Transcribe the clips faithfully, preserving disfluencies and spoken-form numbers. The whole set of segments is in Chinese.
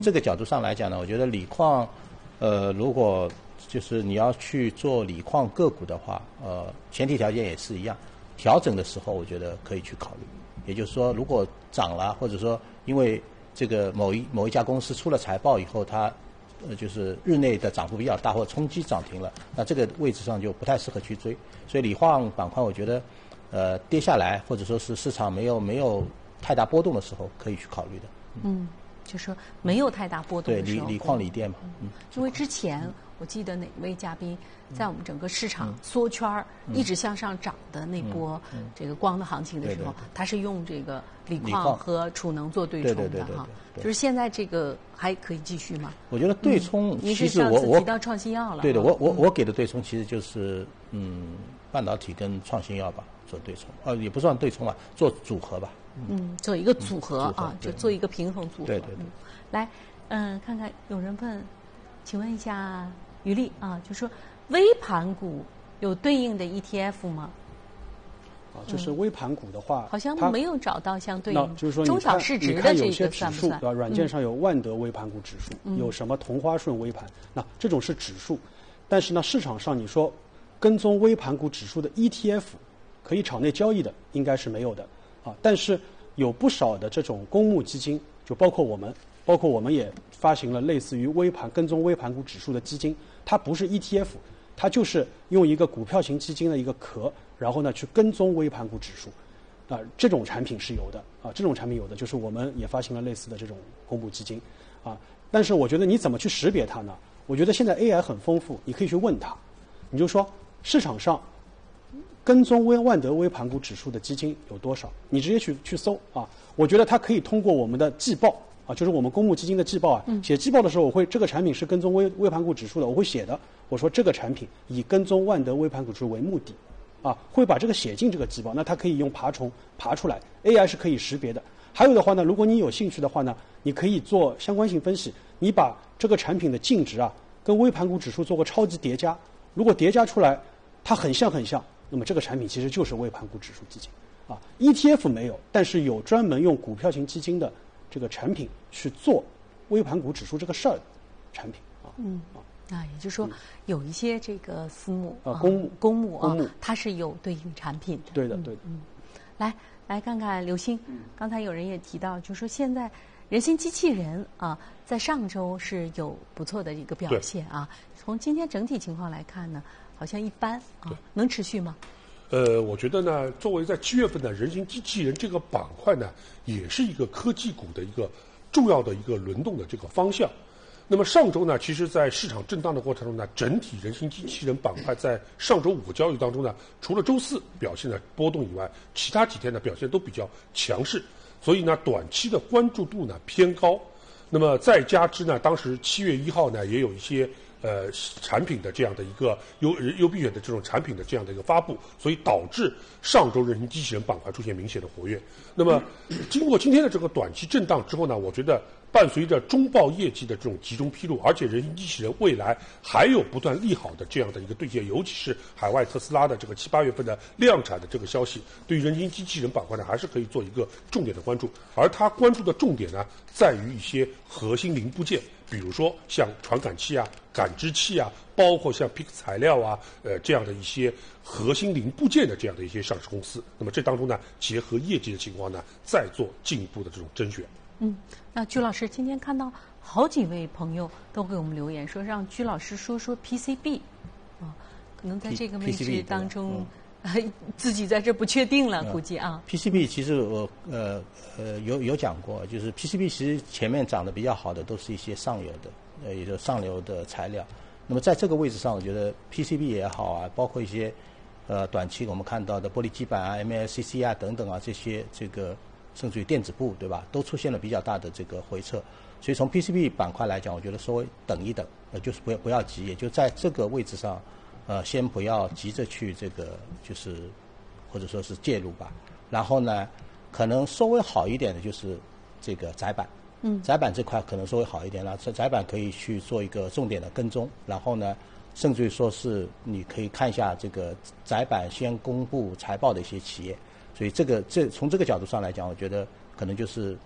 这个角度上来讲呢，我觉得锂矿，呃，如果就是你要去做锂矿个股的话，呃，前提条件也是一样，调整的时候我觉得可以去考虑。也就是说，如果涨了，或者说因为这个某一某一家公司出了财报以后，它呃就是日内的涨幅比较大，或者冲击涨停了，那这个位置上就不太适合去追。所以锂矿板块，我觉得呃跌下来，或者说是市场没有没有太大波动的时候，可以去考虑的。 嗯，就说没有太大波动的时候。 对，锂锂矿锂电嘛。 嗯，因为之前我记得哪位嘉宾在我们整个市场缩圈儿、嗯、一直向上涨的那波、嗯嗯、这个光的行情的时候，他是用这个锂矿和储能做对冲的哈。就是现在这个还可以继续吗？ 我觉得对冲， 您、嗯、 其是上次提到创新药了。 对的，我我我给的对冲其实就是嗯半导体跟创新药吧做对冲，呃也不算对冲吧，做组合吧。 嗯，做一个组合、 嗯、组合啊，就做一个平衡组合。 对对对。 嗯、来，嗯、呃，看看有人问，请问一下于丽啊，就说微盘股有对应的 E T F 吗？ 啊，就是微盘股的话， 嗯、好像没有找到相对应。 就是说， 中小市值的这个算不算？ 对吧？软件上有万德微盘股指数， 嗯、 有什么同花顺微盘，那这种是指数。但是呢，市场上你说跟踪微盘股指数的 E T F， 可以场内交易的，应该是没有的啊。但是有不少的这种公募基金，就包括我们，包括我们也发行了类似于微盘跟踪微盘股指数的基金，它不是 E T F， 它就是用一个股票型基金的一个壳，然后呢去跟踪微盘股指数，啊，这种产品是有的啊，这种产品有的，就是我们也发行了类似的这种公募基金，啊，但是我觉得你怎么去识别它呢？我觉得现在 A I 很丰富，你可以去问它，你就说市场上跟踪微万德微盘股指数的基金有多少？你直接去去搜啊，我觉得它可以通过我们的季报啊，就是我们公募基金的季报啊，写季报的时候，我会这个产品是跟踪微微盘股指数的，我会写的，我说这个产品以跟踪万德微盘股指数为目的，啊，会把这个写进这个季报，那它可以用爬虫爬出来 ，A I 是可以识别的。还有的话呢，如果你有兴趣的话呢，你可以做相关性分析，你把这个产品的净值啊跟微盘股指数做个超级叠加，如果叠加出来它很像很像，那么这个产品其实就是微盘股指数基金啊。E T F 没有，但是有专门用股票型基金的这个产品去做微盘股指数这个事儿的产品啊。 嗯啊，啊，也就是说有一些这个私募啊公募公募啊公募， 它是有对应产品的。 对的对的。 嗯，来来看看刘星，刚才有人也提到，就是说现在人形机器人啊，在上周是有不错的一个表现啊。从今天整体情况来看呢，好像一般啊，能持续吗？ 呃，我觉得呢，作为在七月份的人形机器人这个板块呢，也是一个科技股的一个重要的一个轮动的这个方向。那么上周呢，其实在市场震荡的过程中呢，整体人形机器人板块在上周五交易当中呢，除了周四表现的波动以外，其他几天的表现都比较强势，所以呢，短期的关注度呢偏高。那么再加之呢，当时七月一号呢，也有一些呃产品的这样的一个优优必选的这种产品的这样的一个发布，所以导致上周人形机器人板块出现明显的活跃。那么经过今天的这个短期震荡之后呢，我觉得伴随着中报业绩的这种集中披露，而且人形机器人未来还有不断利好的这样的一个兑现，尤其是海外特斯拉的这个七八月份的量产的这个消息，对于人形机器人板块呢，还是可以做一个重点的关注。而它关注的重点呢，在于一些核心零部件，比如说像传感器啊、感知器啊，包括像 P I C 材料啊，呃这样的一些核心零部件的这样的一些上市公司。那么这当中呢，结合业绩的情况呢，再做进一步的这种甄选。 嗯，那居老师今天看到好几位朋友都给我们留言说，让居老师说说 P C B， 啊，可能在这个位置当中，呃、自己在这不确定了，嗯、估计啊。 P C B 其实我呃呃有有讲过，就是 P C B 其实前面涨得比较好的都是一些上游的，呃，也就是上游的材料。那么在这个位置上，我觉得 P C B 也好啊，包括一些呃短期我们看到的玻璃基板啊、M L C C 啊等等啊这些这个。甚至于电子部，对吧？都出现了比较大的这个回撤，所以从 P C B 板块来讲，我觉得稍微等一等，呃，就是不要不要急，也就在这个位置上，呃，先不要急着去这个就是或者说是介入吧。然后呢，可能稍微好一点的就是这个载板， 嗯， 载板这块可能稍微好一点了，载板可以去做一个重点的跟踪，然后呢，甚至于说是你可以看一下这个载板先公布财报的一些企业。所以这个这从这个角度上来讲，我觉得可能就是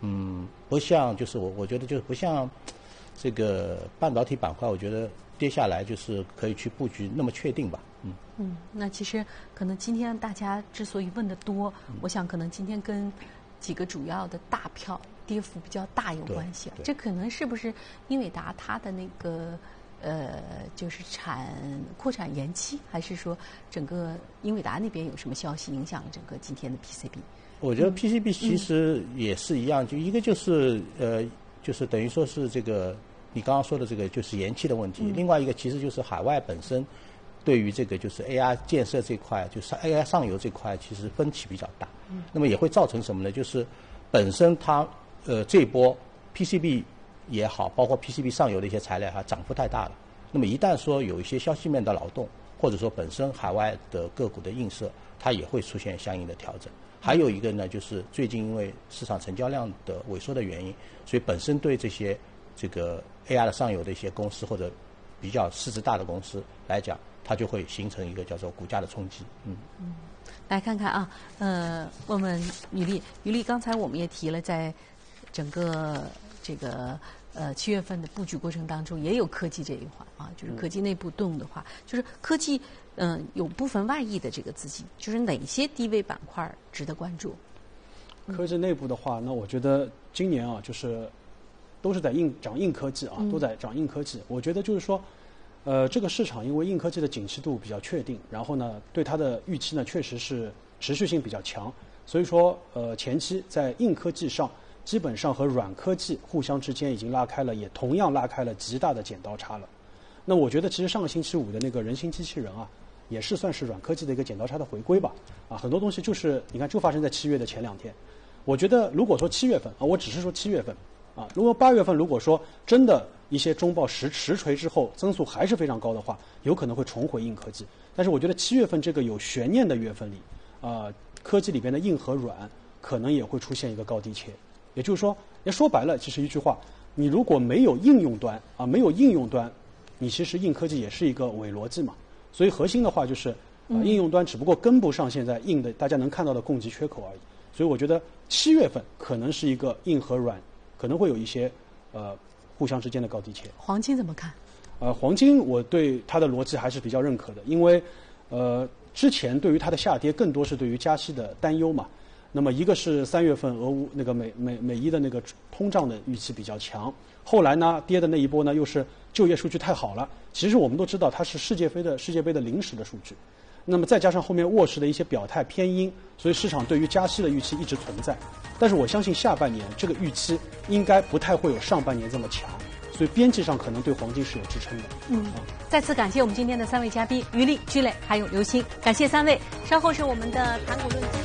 嗯，不像就是我我觉得就是不像这个半导体板块，我觉得跌下来就是可以去布局那么确定吧。嗯嗯，那其实可能今天大家之所以问的多，嗯、我想可能今天跟几个主要的大票跌幅比较大有关系。这可能是不是英伟达它的那个呃，就是产扩产延期，还是说整个英伟达那边有什么消息影响了整个今天的 P C B？ 我觉得 P C B 其实也是一样，嗯、就一个就是呃，就是等于说是这个你刚刚说的这个就是延期的问题，嗯、另外一个其实就是海外本身对于这个就是 A I 建设这块，就是 A I 上游这块其实分歧比较大。嗯，那么也会造成什么呢？就是本身它呃这一波 P C B 也好，包括 P C B 上游的一些材料它涨幅太大了。那么一旦说有一些消息面的劳动，或者说本身海外的个股的映射，它也会出现相应的调整。还有一个呢，就是最近因为市场成交量的萎缩的原因，所以本身对这些这个 A I 的上游的一些公司或者比较市值大的公司来讲，它就会形成一个叫做股价的冲击。嗯嗯，来看看啊，呃，问问于丽，于丽，刚才我们也提了，在整个这个呃七月份的布局过程当中，也有科技这一环啊，就是科技内部动的话，嗯、就是科技嗯、呃、有部分外溢的这个资金，就是哪些低位板块值得关注？ 科技内部的话，那我觉得今年啊，就是都是在硬涨硬科技啊， 嗯、 都在涨硬科技。我觉得就是说。呃，这个市场因为硬科技的景气度比较确定，然后呢，对它的预期呢确实是持续性比较强，所以说呃前期在硬科技上，基本上和软科技互相之间已经拉开了，也同样拉开了极大的剪刀差了。那我觉得其实上个星期五的那个人形机器人啊，也是算是软科技的一个剪刀差的回归吧。啊，很多东西就是你看就发生在七月的前两天。我觉得如果说七月份啊，我只是说七月份啊，如果八月份如果说真的一些中报实实锤之后增速还是非常高的话，有可能会重回硬科技。但是我觉得七月份这个有悬念的月份里，啊、呃，科技里边的硬和软可能也会出现一个高低切。也就是说，也说白了，其实一句话，你如果没有应用端啊，没有应用端，你其实硬科技也是一个伪逻辑嘛。所以核心的话就是，呃，应用端只不过跟不上现在硬的大家能看到的供给缺口而已。所以我觉得七月份可能是一个硬和软可能会有一些呃。互相之间的高低切。 黄金怎么看？ 呃，黄金我对它的逻辑还是比较认可的，因为呃之前对于它的下跌更多是对于加息的担忧嘛。那么一个是三月份俄乌那个美美美伊的那个通胀的预期比较强，后来呢跌的那一波呢又是就业数据太好了。其实我们都知道它是世界杯的世界杯的临时的数据。那么再加上后面沃实的一些表态偏鹰，所以市场对于加息的预期一直存在。但是我相信下半年这个预期应该不太会有上半年这么强，所以边际上可能对黄金是有支撑的。 嗯，啊、再次感谢我们今天的三位嘉宾于丽、居磊还有刘鑫，感谢三位。稍后是我们的谈股论。